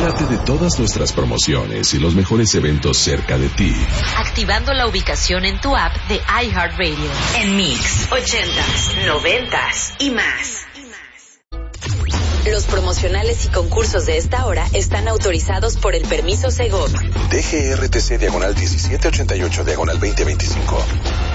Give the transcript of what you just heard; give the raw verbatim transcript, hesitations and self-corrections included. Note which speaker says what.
Speaker 1: Entérate de todas nuestras promociones y los mejores eventos cerca de ti.
Speaker 2: Activando la ubicación en tu app de iHeartRadio. En Mix, ochentas, noventas y más. Los promocionales y concursos de esta hora están autorizados por el permiso Segov.
Speaker 3: D G R T C diagonal diecisiete ochenta y ocho diagonal veinte veinticinco.